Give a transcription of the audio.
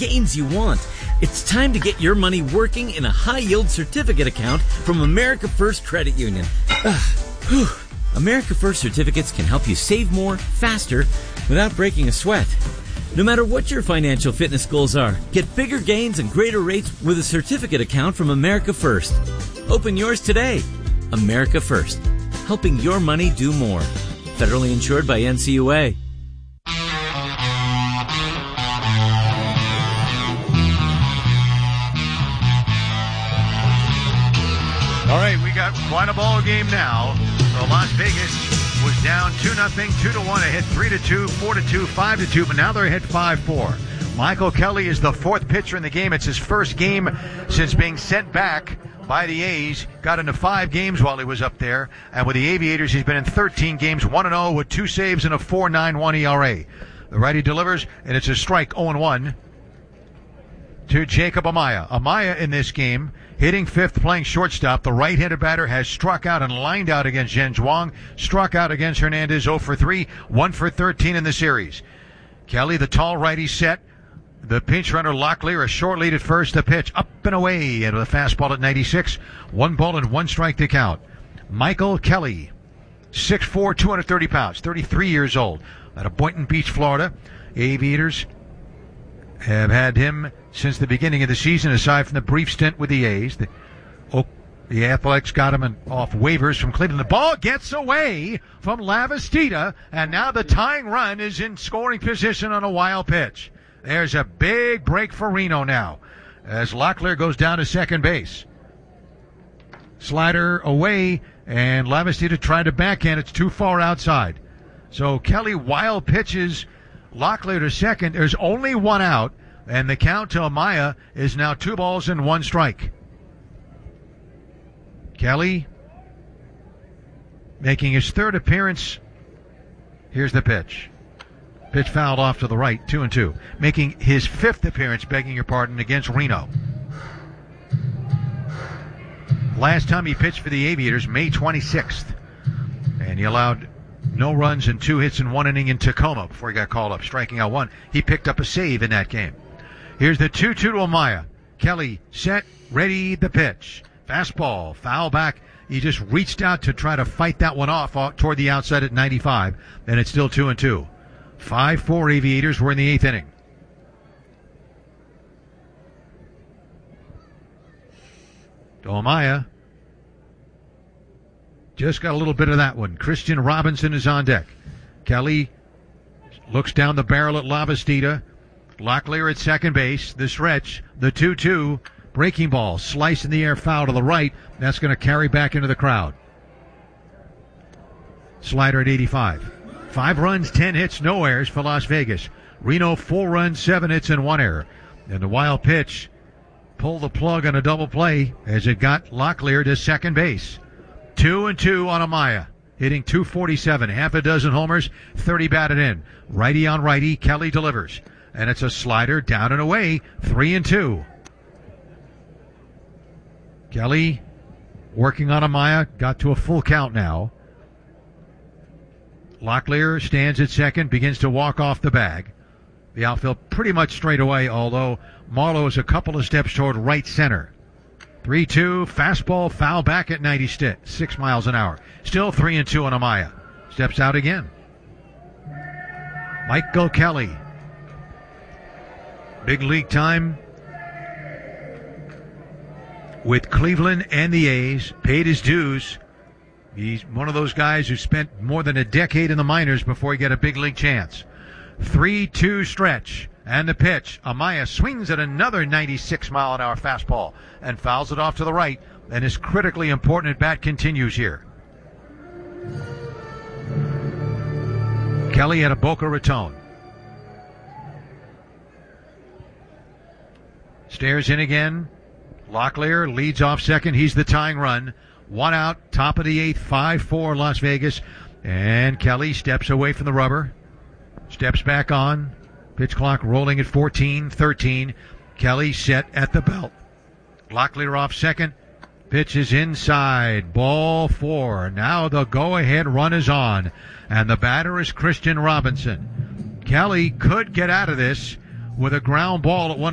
gains you want. It's time to get your money working in a high-yield certificate account from America First Credit Union. America First certificates can help you save more, faster, without breaking a sweat. No matter what your financial fitness goals are, get bigger gains and greater rates with a certificate account from America First. Open yours today. America First, helping your money do more. Federally insured by NCUA. All right, we got quite a ball game now. So Las Vegas was down 2-0, 2-1, ahead 3-2, 4-2, 5-2, but now they're ahead 5-4. Michael Kelly is the fourth pitcher in the game. It's his first game since being sent back by the A's. Got into 5 games while he was up there. And with the Aviators, he's been in 13 games, 1-0 with 2 saves and a 4.91 ERA. The righty delivers, and it's a strike, 0-1 to Jacob Amaya. Amaya in this game, hitting fifth, playing shortstop. The right-handed batter has struck out and lined out against Zhen Zhuang. Struck out against Hernandez, 0 for 3, 1 for 13 in the series. Kelly, the tall righty, set. The pinch runner, Locklear, a short lead at first. The pitch up and away, and with a fastball at 96. 1 ball and 1 strike to count. Michael Kelly, 6'4", 230 pounds, 33 years old, out of Boynton Beach, Florida. Aviators have had him since the beginning of the season, aside from the brief stint with the A's. The Athletics got him off waivers from Cleveland. The ball gets away from Lavastida, and now the tying run is in scoring position on a wild pitch. There's a big break for Reno now, as Locklear goes down to second base. Slider away, and Lavastida tried to backhand. It's too far outside. So Kelly wild pitches Locklear to second. There's only 1 out, and the count to Amaya is now 2 balls and 1 strike. Kelly making his third appearance. Here's the pitch. Pitch fouled off to the right, 2-2. Making his 5th appearance, begging your pardon, against Reno. Last time he pitched for the Aviators, May 26th. And he allowed no runs and 2 hits in 1 inning in Tacoma before he got called up, striking out 1. He picked up a save in that game. Here's the 2-2 to Amaya. Kelly set, ready, the pitch. Fastball, foul back. He just reached out to try to fight that one off toward the outside at 95, and it's still 2-2. 5-4 Aviators. We're in the 8th inning. Amaya just got a little bit of that one. Christian Robinson is on deck. Kelly looks down the barrel at Lavastida. Locklear at second base. The stretch, the 2-2. Breaking ball, slice in the air, foul to the right. That's going to carry back into the crowd. Slider at 85. 5 runs, 10 hits, no errors for Las Vegas. Reno, 4 runs, 7 hits, and 1 error. And the wild pitch pulled the plug on a double play as it got Locklear to second base. 2-2 on Amaya, hitting .247, half a dozen homers, 30 batted in. Righty on righty, Kelly delivers. And it's a slider down and away, 3-2. Kelly working on Amaya, got to a full count now. Locklear stands at second, begins to walk off the bag. The outfield pretty much straight away, although Marlowe is a couple of steps toward right center. 3-2, fastball, foul back at 96 miles an hour. Still 3-2 on Amaya. Steps out again. Michael Kelly. Big league time with Cleveland and the A's, paid his dues. He's one of those guys who spent more than a decade in the minors before he got a big league chance. 3-2 stretch, and the pitch. Amaya swings at another 96-mile-an-hour fastball and fouls it off to the right, and his critically important at-bat continues here. Kelly at a Boca Raton. Stares in again. Locklear leads off second. He's the tying run. 1 out, top of the 8th, 5-4 Las Vegas. And Kelly steps away from the rubber. Steps back on. Pitch clock rolling at 14-13. Kelly set at the belt. Locklear off second. Pitch is inside. Ball 4. Now the go-ahead run is on. And the batter is Christian Robinson. Kelly could get out of this with a ground ball at one.